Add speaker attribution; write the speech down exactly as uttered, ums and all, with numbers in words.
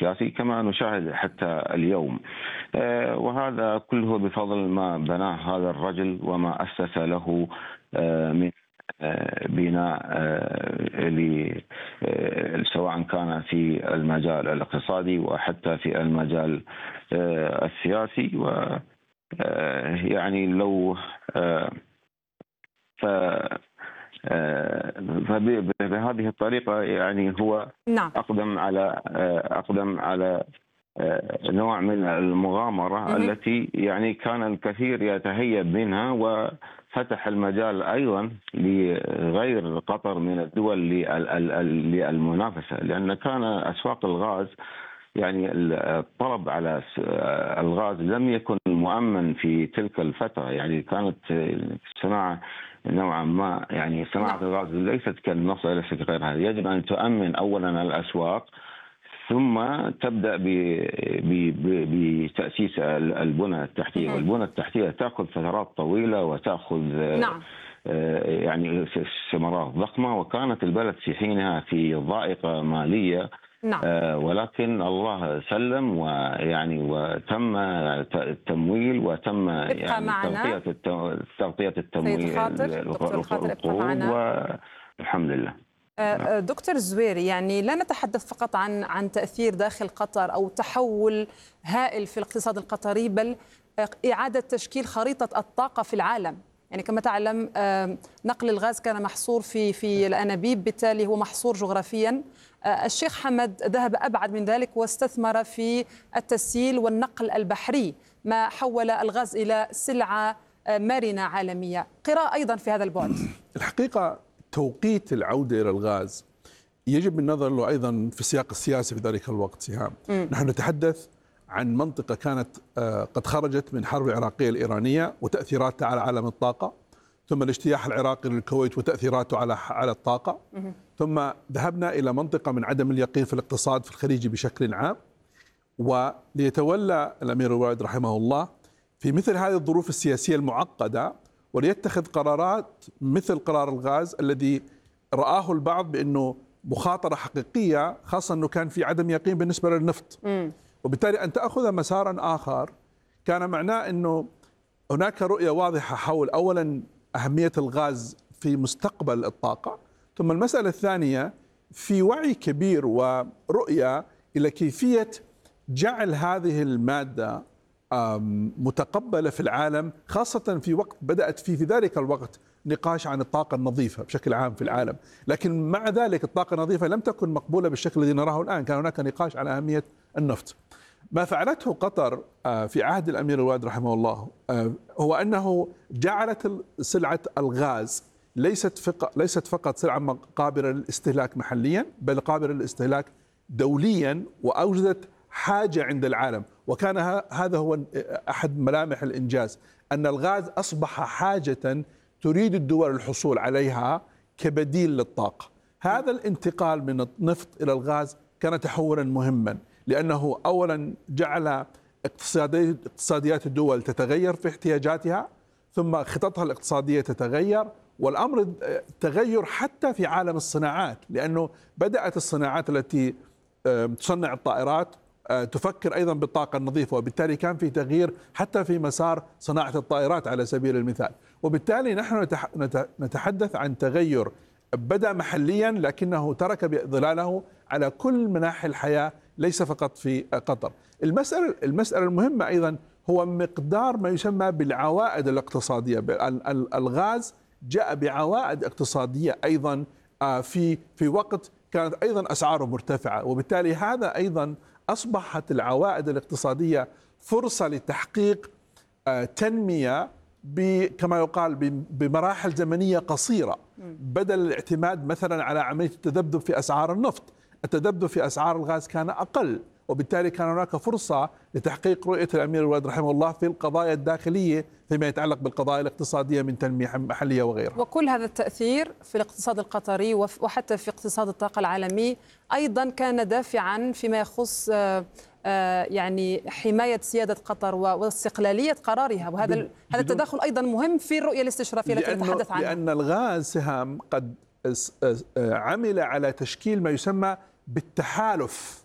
Speaker 1: السياسي كما نشاهد حتى اليوم. وهذا كله بفضل ما بناه هذا الرجل وما أسس له من بناء سواء كان في المجال الاقتصادي وحتى في المجال السياسي. و يعني لو ف فبهذه الطريقة يعني هو
Speaker 2: نعم.
Speaker 1: أقدم على أقدم على نوع من المغامرة م- التي يعني كان الكثير يتهيب منها، وفتح المجال أيضا لغير قطر من الدول للمنافسة، لأن كان أسواق الغاز يعني الطلب على الغاز لم يكن مؤمن في تلك الفترة. يعني كانت الصناعة نوعا ما، يعني صناعة لا. الغاز ليست كالنفط وليست غيرها، يجب أن تؤمن أولا الأسواق ثم تبدأ بتأسيس البنى التحتية، والبنى التحتية تأخذ فترات طويلة وتأخذ
Speaker 2: نعم.
Speaker 1: يعني ثمرات ضخمة، وكانت البلد في حينها في ضائقة مالية.
Speaker 2: نعم.
Speaker 1: ولكن الله سلم ويعني وتم التمويل وتم يعني تغطية تغطية التمويل القروض والحمد لله.
Speaker 2: دكتور الزويري، يعني لا نتحدث فقط عن عن تأثير داخل قطر أو تحول هائل في الاقتصاد القطري، بل إعادة تشكيل خريطة الطاقة في العالم. يعني كما تعلم نقل الغاز كان محصور في في الأنابيب، بالتالي هو محصور جغرافيا. الشيخ حمد ذهب أبعد من ذلك واستثمر في التسييل والنقل البحري، ما حول الغاز إلى سلعة مرنة عالمية. قراءة أيضا في هذا البعد.
Speaker 3: الحقيقة توقيت العودة إلى الغاز يجب النظر له أيضا في السياق السياسي في ذلك الوقت. سهام، نحن نتحدث عن منطقة كانت قد خرجت من حرب العراقية الإيرانية وتأثيراتها على عالم الطاقة، ثم الاجتياح العراقي للكويت وتأثيراته على على الطاقة، ثم ذهبنا إلى منطقة من عدم اليقين في الاقتصاد في الخليج بشكل عام. وليتولى الأمير الوالد رحمه الله في مثل هذه الظروف السياسية المعقدة وليتخذ قرارات مثل قرار الغاز الذي رآه البعض بأنه مخاطرة حقيقية، خاصة أنه كان في عدم يقين بالنسبة للنفط. وبالتالي أن تأخذ مسارا آخر كان معناه أنه هناك رؤية واضحة حول أولا أهمية الغاز في مستقبل الطاقة، ثم المسألة الثانية في وعي كبير ورؤية إلى كيفية جعل هذه المادة متقبلة في العالم، خاصة في وقت بدأت فيه في ذلك الوقت نقاش عن الطاقة النظيفة بشكل عام في العالم، لكن مع ذلك الطاقة النظيفة لم تكن مقبولة بالشكل الذي نراه الآن. كان هناك نقاش على أهمية النفط. ما فعلته قطر في عهد الأمير الوالد رحمه الله هو أنه جعلت سلعة الغاز ليست فقط ليست فقط سلعة قابلة للاستهلاك محليا، بل قابلة للاستهلاك دوليا، وأوجدت حاجة عند العالم. وكان هذا هو أحد ملامح الإنجاز، أن الغاز أصبح حاجة تريد الدول الحصول عليها كبديل للطاقة. هذا الانتقال من النفط إلى الغاز كان تحولا مهما، لأنه أولا جعل اقتصاديات الدول تتغير في احتياجاتها، ثم خططها الاقتصادية تتغير، والأمر تغير حتى في عالم الصناعات، لأنه بدأت الصناعات التي تصنع الطائرات تفكر أيضا بالطاقة النظيفة، وبالتالي كان في تغيير حتى في مسار صناعة الطائرات على سبيل المثال. وبالتالي نحن نتحدث عن تغير بدأ محليا لكنه ترك ظلاله على كل مناحي الحياة، ليس فقط في قطر. المسألة المسألة المهمة أيضا هو مقدار ما يسمى بالعوائد الاقتصادية. الغاز جاء بعوائد اقتصادية أيضا في في وقت كانت أيضا أسعاره مرتفعة، وبالتالي هذا أيضا أصبحت العوائد الاقتصادية فرصة لتحقيق تنمية كما يقال بمراحل زمنية قصيرة، بدل الاعتماد مثلا على عملية التذبذب في أسعار النفط. التذبذب في أسعار الغاز كان أقل، وبالتالي كان هناك فرصة لتحقيق رؤية الأمير الوالد رحمه الله في القضايا الداخلية فيما يتعلق بالقضايا الاقتصادية من تنمية محلية وغيرها.
Speaker 2: وكل هذا التأثير في الاقتصاد القطري وحتى في اقتصاد الطاقة العالمي أيضا كان دافعا فيما يخص يعني حماية سيادة قطر واستقلالية قرارها، وهذا هذا التدخل أيضا مهم في الرؤية الاستشرافية التي نتحدث عنها.
Speaker 3: لأن الغاز سهام قد عمل على تشكيل ما يسمى بالتحالف